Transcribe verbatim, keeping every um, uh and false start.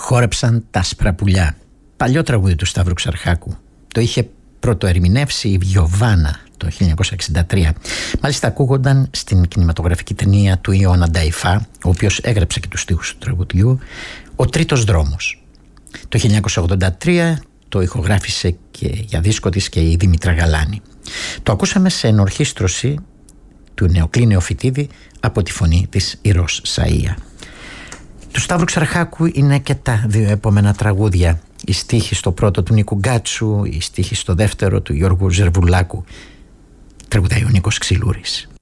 Χόρεψαν τα άσπρα πουλιά. Παλιό τραγούδι του Σταύρου Ξαρχάκου. Το είχε πρωτοερμηνεύσει η Βιωβάνα το χίλια εννιακόσια εξήντα τρία. Μάλιστα ακούγονταν στην κινηματογραφική ταινία του Ιωάννα Νταϊφά, ο οποίος έγραψε και τους στίχους του τραγουδιού, «Ο τρίτος δρόμος». Το χίλια εννιακόσια ογδόντα τρία το ηχογράφησε και για δίσκο της και η Δήμητρα Γαλάνη. Το ακούσαμε σε ενορχήστρωση του Νεοκλή Νεοφυτίδη από τη φωνή της Ηρώς Σαΐα. Του Σταύρου Ξαρχάκου είναι και τα δύο επόμενα τραγούδια. Η στίχη στο πρώτο του Νίκου Γκάτσου, η στίχη στο δεύτερο του Γιώργου Ζερβουλάκου. Τραγουδάει ο Νίκος Ξυλούρης.